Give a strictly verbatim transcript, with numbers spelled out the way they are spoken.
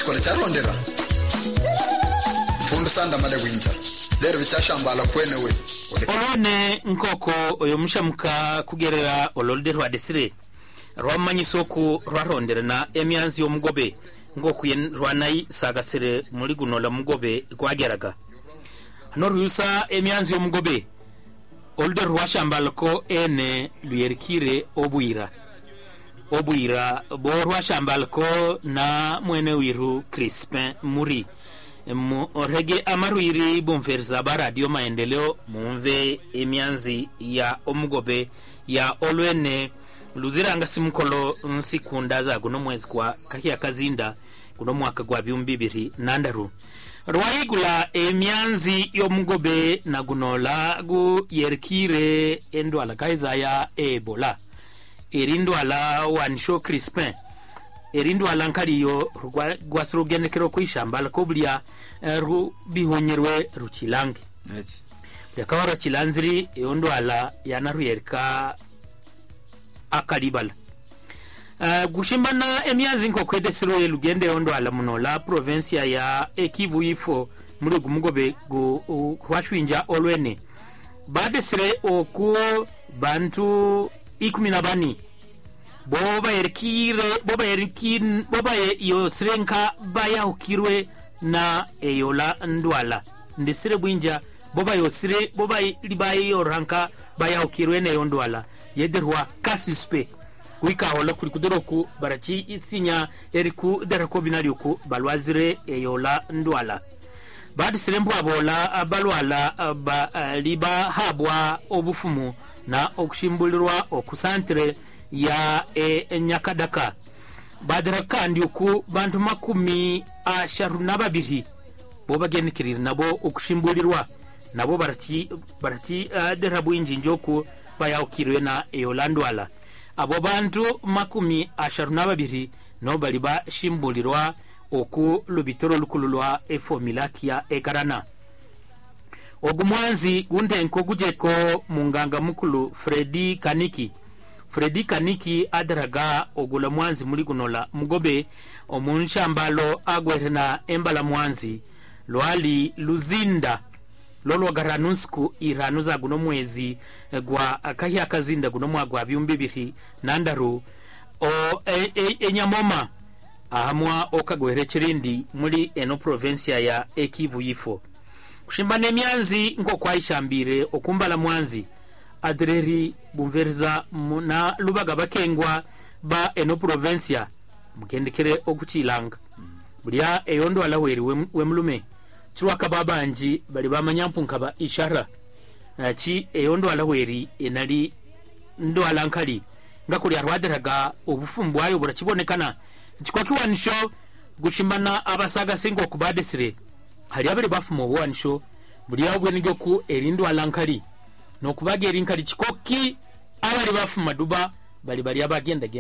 kole charondera fundu sanda male winja lero bichashambala kwenewe olone nkoko oyo mushamuka kugerera ololde rwadesire rwamanyisoku rwarondera na emyanzi yomugobe ngokuye rwanayi sagasire muri gunola mugobe gwageraga no ruyusa emyanzi yomugobe olde rwashambalako ene luyerikire obwira obwira bo rwashambalako na mwene wiru Crispin Muri mu orege amaruiri bomverza ba radio maendeleo mumve emyanzi ya omugobe ya olwene luziranga simukolo nsikunda za guno mwezi kwa kahia kazinda kuno mwaka gwa bibiri nandaru rwaigula emyanzi yomugobe na gunola gu yerkire endwala kaiza ya Ebola erindwala wanisho Crispin erindwala nkaliyo gwasrugenekero kwishambala koblia ru bihonyerwe ruchilange Yes. yakawara chilanziri yondwala yanaruyerka akalibala uh, gushimbana emyanzi nko kwedesiro yelugende yondwala munola provincia ya Ekivu ifo muri gumugobe gu kwashwinja olwene badesire oku bantu ikumi na bani boba yerkire boba yerkin boba yosrenka baya ukirwe na eyola ndwala ndisire bwinja boba yosire boba libaye yoranka baya ukirwe na yondwala yederwa kasuspe kuika hola kuri kudoroku barachi isinya eriku derako binari ku balwazire eyola ndwala badi sirembo abola abalwala ba liba habwa obufumu na okushimbulirwa okusantre ya e Nyakadaka badira kandi uku bantu makumi asharu nababiri bo bagenikirira nabo okushimbulirwa nabo barati barati uh, derabu injinjoku bayawukirwe na eyolandwala abo bantu makumi asharu nababiri no bali ba shimbulirwa oku lubitoro lukululwa efomilakia ekarana ogumwanzi gundenko gujeko munganga mukulu Fredi Kaniki Fredi Kaniki adaraga ogula mwanzi muri gunola mugobe omunshambalo agwerena embala mwanzi lwali luzinda lolo garanusku iranuza guno mwezi gwa akahia kazinda guno mwagwa bibiri nandaru o e, e, enyamoma ahamwa okagwere chirindi muri eno provincia ya Ekivu ifo kushimbana emyanzi nko kwaishambire okumbala mwanzi adreri bumverza na lubaga bakengwa ba eno provincia mukendekere okuchilanga bulia eyondo alaweri wemlume chirwaka babanji bali bamanyampu nkaba ishara chi eyondo alaweri enali ndo alankali ngakuri arwaderaga obufumbwayo burachibonekana chikwakiwanisho gushimbana abasaga singo kubadesire hali abali bafumo bwanisho bulia obwenige ku erindo alankali no kubagera inkali chikoki abali bafuma duba bali bali abagenda